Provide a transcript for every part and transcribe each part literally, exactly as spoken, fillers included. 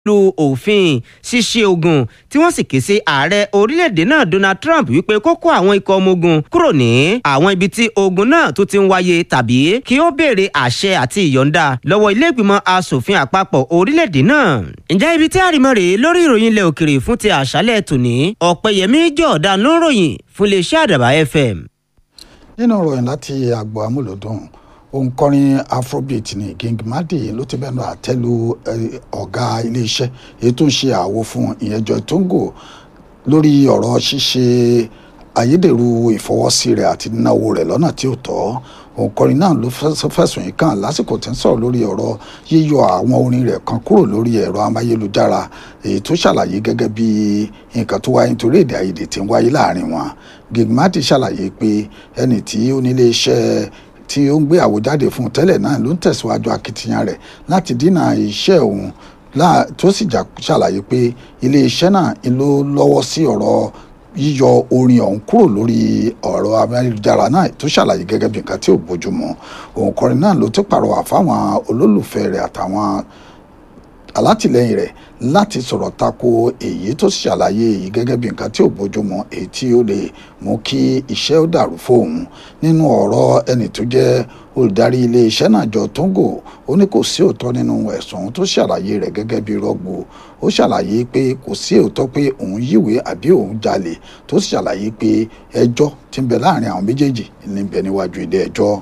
lu òfin ṣíṣe ogun tí wọ́n sì ké sí ààrẹ orílẹ̀-èdè náà Donald Trump wípé kó kó àwọn ikọ̀ ọmọ ogun kúrò ní àwọn ibi tí ogun náà tó ti ń wáyé tàbí kí ó béèrè àṣẹ àti ìyọ̀ǹda lọ́wọ́ ilé ìgbìmọ̀ asòfin àpapọ̀ orílẹ̀-èdè náà. ǹjẹ́ ibi tí àrìmọ́ rèé lórí ìròyìn ilẹ̀ òkèrè fún ti àṣálẹ̀ tòní Ọ̀pẹ̀yẹmí Jọ̀ọ̀dá ló ń ròyìn fún iléeṣẹ́ Àdàbà F M. nínú ìròyìn láti àgbò amúlòdùn òǹkọrin afrobeat ní King Madi ló ti bẹnu àtẹ́lu ọ̀gá iléeṣẹ́ èyí tó ń ṣe àwo fún ìyẹn Joy Tongo lórí ọ̀rọ̀ ṣíṣe ayédèrú ìfọwọ́sí rẹ̀ àti náwó rẹ̀ lọ́nà tí ò tọ́. òǹkọrin náà ló fẹ̀sùn yìí kàn lásìkò tí ń sọ̀rọ̀ lórí ọ̀rọ̀ yíyọ àwọn orin rẹ̀ kan kúrò lórí ẹ̀rọ amáyélujára èyí tó ṣàlàyé gẹ́gẹ́ bí nǹkan tó wáyé nítorí èdè àìyedè tí ń wáyé láàrin wọn. King Madi ṣàlàyé pé ẹni tí ó nílé iṣẹ́ tí ó ń gbé àwo jáde fún tẹ́lẹ̀ náà ló ń tẹ̀síwájú akitiyan rẹ̀ láti dínà iṣẹ́ òun tó sì ṣàlàyé pé iléeṣẹ́ náà ló lọ́wọ́ sí ọ̀rọ̀ yíyọ orin ọ̀hún kúrò lórí ọ̀rọ̀ ayélujára náà tó ṣàlàyé gẹ́gẹ́ bí nǹkan tí ò bójúmu. òǹkọrin náà ló ti pàrọwà fáwọn olólùfẹ́ rẹ̀ àtàwọn alátìlẹyìn rẹ̀ láti sọ̀rọ̀ tako èyí tó ṣàlàyé èyí gẹ́gẹ́ bí nǹkan tí ò bójúmu èyí tí ó lè mú kí iṣẹ́ ó dàrú fóun. nínú ọ̀rọ̀ ẹni tó jẹ́ olùdarí iléeṣẹ́ náà Joy Tongo ó ní kò sí òótọ́ nínú ẹ̀sùn tó ṣàlàyé rẹ̀ gẹ́gẹ́ bí rọ́gbò. ó ṣàlàyé pé kò sí òótọ́ pé òun yíwèé àbí òun jalè tó sì ṣàlàyé pé ẹjọ́ tí ń bẹ láàrin àwọn méjèèjì ní bẹ níwájú ilé ẹjọ́.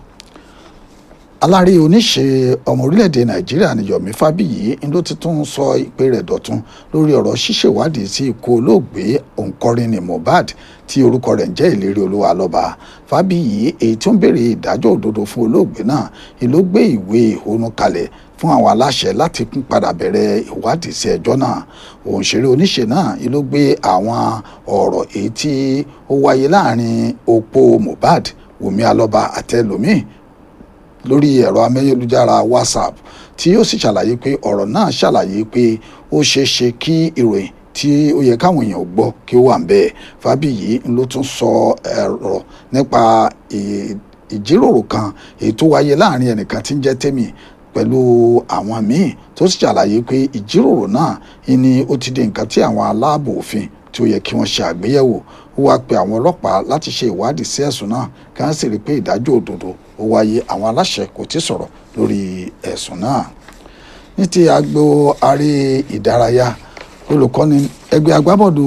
alárí oníṣe ọmọ orílẹ̀-èdè Nàìjíríà ní Yomi Fabiyi ló ti tún sọ ìpè rẹ̀ dọ̀tun lórí ọ̀rọ̀ ṣíṣèwádìí sí ikú olóògbé òǹkọrin ní Mohbad tí orúkọ rẹ̀ ń jẹ́ Ìlérí Olúwalọ́ba. Fabiyi èyí tí ó ń béèrè ìdájọ́ òdodo fún olóògbé náà ló gbé ìwé ìhónú kalẹ̀ fún àwọn aláṣẹ láti kún padà bẹ̀rẹ̀ ìwádìí sí ẹjọ́ náà. òǹṣèré oníṣe náà ló gbé àwọn ọ̀rọ̀ èyí tí ó wáyé láàrin opó Mohbad Wùmí Alọ́ba àtẹlòmíì lórí ẹ̀rọ amáyélujára WhatsApp tí ó sì ṣàlàyé pé ọ̀rọ̀ náà ṣàlàyé pé ó ṣeé ṣe kí ìròyìn tí ó yẹ káwọn èèyàn gbọ́ kí ó wà ń bẹ́ẹ̀. Fábíyì ló tún sọ ẹ̀rọ nípa ìjíròrò kan èyí tó wáyé láàrin ẹnìkan tí ń jẹ́ Tẹ́mi pẹ̀lú àwọn míì tó sì ṣàlàyé pé ìjíròrò náà ni ó ti di nǹkan tí àwọn aláàbò òfin tí ó yẹ kí wọ́n ṣe àgbéyẹ̀wò. ó wáá pe àwọn ọlọ́pàá láti ṣe ìwádìí sí ẹ̀sùn náà kí wọ́n sì rí i pé ìdájọ́ òdodo ó wáyé. àwọn aláṣẹ kò tí sọ̀rọ̀ lórí ẹ̀sùn náà. ní ti agbo aré ìdárayá olùkọ́ni ẹgbẹ́ agbábọ́ọ̀lù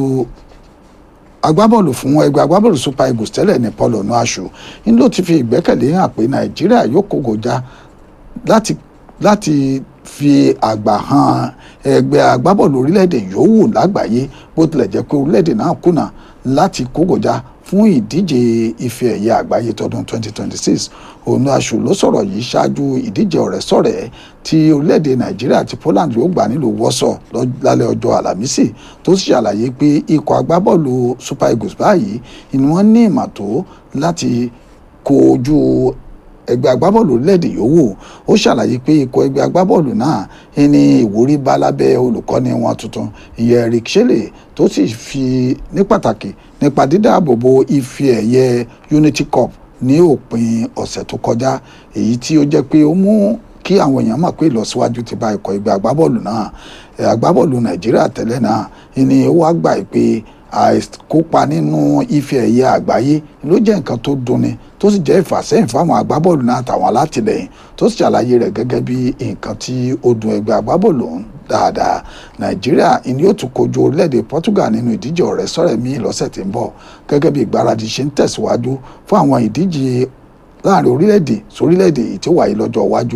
agbábọ́ọ̀lù fún ẹgbẹ́ agbábọ́ọ̀lù Super Eagles tẹ́lẹ̀ ní Paul Onuachu ní ló ti fi ìgbẹ́kẹ̀lé hàn pé Nàìjíríà yóò kógojá láti láti fi àgbà hàn ẹgbẹ́ agbábọ́ọ̀lù orílẹ̀-èdè yòówù lágbàáyé bó tilẹ̀ jẹ́ pé orílẹ̀-èdè náà kùnà láti kógojá fún ìdíje ife ẹ̀yẹ àgbáyé tọdún twenty twenty-six. Onuachu ló sọ̀rọ̀ yìí ṣáájú ìdíje ọ̀rẹ́sọ̀rẹ́ tí orílẹ̀-èdè Nàìjíríà àti Poland yóò gbà nílùú Warsaw lálẹ́ ọjọ́ Àlàmísì tó sì ṣàlàyé pé ikọ̀ agbábọ́ọ̀lù Super Eagles báyìí ni wọ́n ní ìmọ̀ tó láti kojú ẹgbẹ́ agbábọ́ọ̀lù orílẹ̀-èdè yòówù. ó ṣàlàyé pé ikọ̀ ẹgbẹ́ agbábọ́ọ̀lù náà ní ìwúrí bá lábẹ́ olùkọ́ni wọn tuntun ìyẹn Eric Shele tó sì fi ní pàtàkì nípa dídáàbòbò ife ẹ̀yẹ Unity Cup ní òpin ọ̀sẹ̀ tó kọjá èyí tí ó jẹ́ pé ó mú kí àwọn èèyàn mọ̀ pé ìlọsíwájú ti bá ikọ̀ ẹgbẹ́ agbábọ́ọ̀lù náà. agbábọ́ọ̀lù Nàìjíríà tẹ́lẹ̀ náà ni ó wá gbà pé àìkópa nínú ife ẹ̀yẹ àgbáyé ló jẹ́ nǹkan tó dunni tó sì jẹ́ ìfàsẹ́yìn fáwọn agbábọ́ọ̀lù náà àtàwọn alátìlẹyìn tó sì ṣàlàyé rẹ̀ gẹ́gẹ́ bí nǹkan tí ó dùn ẹgbẹ́ agbábọ́ọ̀lù dáadáa. Nàìjíríà ni ó tún kojú orílẹ̀-èdè Portugal nínú ìdíje ọ̀rẹ́sọ̀rẹ́ míì lọ́sẹ̀ tí ń bọ̀ gẹ́gẹ́ bí ìgbáradì ṣe ń tẹ̀síwájú fún àwọn ìdíje láàrin orílẹ̀-èdè sórílẹ̀-èdè tí ó wáyé lọ́jọ́ iwájú.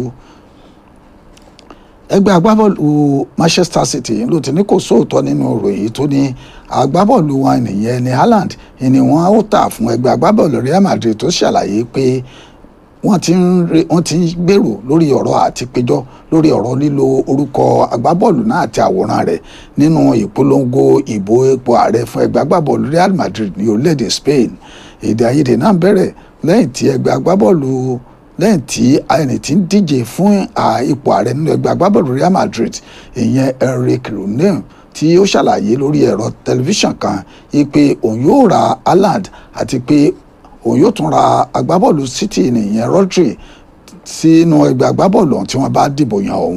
ẹgbẹ́ agbábọ́ọ̀lù Manchester City ló ti ní kò sóòótọ́ nínú ìròyìn tó ní agbábọ́ọ̀lù wọn nìyẹn ní Haaland ni wọ́n ó tà fún ẹgbẹ́ agbábọ́ọ̀lù Real Madrid tó ṣàlàyé pé wọ́n ti ń wọ́n ti ń gbèrò lórí ọ̀rọ̀ àti péjọ lórí ọ̀rọ̀ lílo orúkọ agbábọ́ọ̀lù náà àti àwòrán rẹ̀ nínú ìpolongo ìbò ipò ààrẹ fún ẹgbẹ́ agbábọ́ọ̀lù Real Madrid ní orílẹ̀-èdè Spain. èdè àìyedè náà bẹ̀rẹ̀ lẹ́yìn tí ẹgbẹ́ agbábọ́ọ̀lù lẹ́yìn tí ẹni tí ń díje fún ipò ààrẹ nínú ẹgbẹ́ agbábọ́ọ̀lù Real Madrid ìyẹn Enrique Rooney tí ó ṣàlàyé lórí ẹ̀rọ tẹlifíṣàn kan pé òun yóò ra Haaland àti pé òun yóò tún ra agbábọ́ọ̀lù City nìyẹn Rodri sínú ẹgbẹ́ agbábọ́ọ̀lù ọ̀hún tí wọ́n bá dìbò yan òun.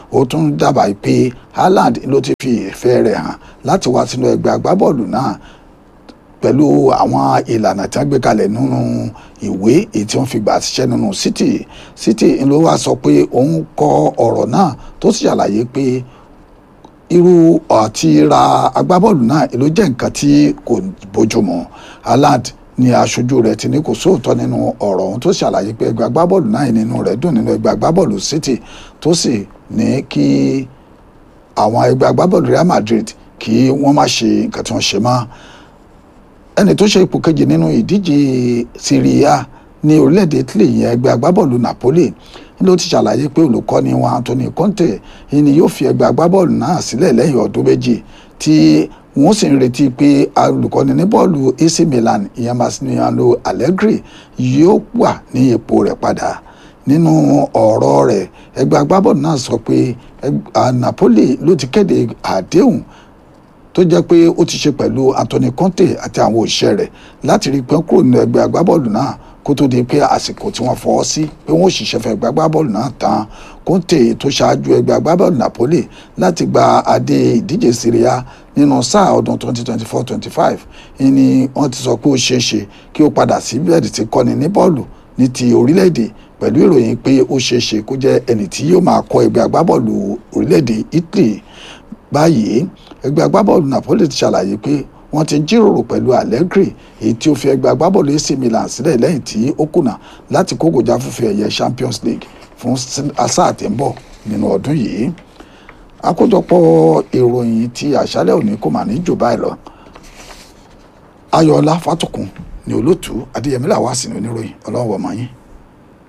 ó tún dábàá pé Haaland ló ti fi ìfẹ́ rẹ̀ hàn láti wá sínú ẹgbẹ́ agbábọ́ọ̀lù náà pẹ̀lú àwọn ìlànà tí wọ́n gbé kalẹ̀ nínú ìwé èyí tí wọ́n fi gbà ṣiṣẹ́ nínú City City ló wá sọ pé òun kọ ọ̀rọ̀ náà tó sì ṣàlàyé pé irú àti ra agbábọ́ọ̀lù náà ló jẹ́ nǹkan tí kò bójúmu. Haaland ni aṣojú rẹ̀ ti ní kò sóòótọ́ nínú ọ̀rọ̀ ohun tó ṣàlàyé pé ẹgbẹ́ agbábọ́ọ̀lù náà nínú rẹ̀ dùn nínú ẹgbẹ́ agbábọ́ọ̀lù City tó sì ní kí àwọn ẹgbẹ́ agbábọ́ọ̀lù Real Madrid kí wọ́n má ṣe nǹkan tí wọ́n ṣe mọ́. Ẹni tó ṣe ipò kejì nínú ìdíje Serie A ní orílẹ̀-èdè Italy yẹn ẹgbẹ́ agbábọ́ọ̀lù Napoli ló ti ṣàlàyé pé olùkọ́ni wọn Antonio Conte ni yóò fi ẹgbẹ́ agbábọ́ọ̀lù náà sílẹ̀ lẹ́yìn ọdún méjì tí wọ́n sì ń retí pé olùkọ́ni ní bọ́ọ̀lù A C Milan ìyẹn Massimiliano Allegri yóò wà ní ipò rẹ̀ padà. Nínú ọ̀rọ̀ rẹ̀ ẹgbẹ́ agbábọ́ọ̀lù náà sọ pé Napoli ló ti kéde àdéhùn tó jẹ́ pé ó ti ṣe pẹ̀lú Antonio Conte àti àwọn òṣìṣẹ́ rẹ̀ láti rí pé kúrò nínú ẹgbẹ́ agbábọ́ọ̀lù náà kó tó di pé àsìkò tí wọ́n fọwọ́ sí pé wọ́n òṣìṣẹ́ fẹ́ ẹgbẹ́ agbábọ́ọ̀lù náà tán. Conte tó ṣáájú ẹgbẹ́ agbábọ́ọ̀lù Napoli láti gba adé ìdíje Serie A nínú sáà ọdún twenty twenty-four twenty five ni wọ́n ti sọ pé ó ṣeé ṣe kí ó padà sí bẹ́ẹ̀dì tí kọ́ni ní bọ́ọ̀lù ní ti orílẹ̀-èdè pẹ̀lú ìròyìn pé ó ṣeé ṣe kó jẹ́ ẹni tí yóò máa kọ́ ẹgbẹ́ agbábọ́ọ̀lù orílẹ̀-èdè Italy. Báyìí ẹgbẹ́ agbábọ́ọ̀lù Napoli ti ṣàlàyé pé wọ́n ti jíròrò pẹ̀lú Allegri èyí tí ó fi ẹgbẹ́ agbábọ́ọ̀lù A C Milan sílẹ̀ lẹ́yìn tí ó kùnà láti kógojá fúnfẹ́ ẹ̀yẹ Champions League fún sáà tí ń bọ̀ nínú ọdún yìí. Àkójọpọ̀ ìròyìn tí àṣálẹ́ òní kò mà ní jù báyìí lọ. Ayọ̀ọ́lá Fátòkun ni olóòtú, Adéyẹmí làwọn àsìnì oníròyìn. Ọlọ́run wọ̀ mọ́ yín.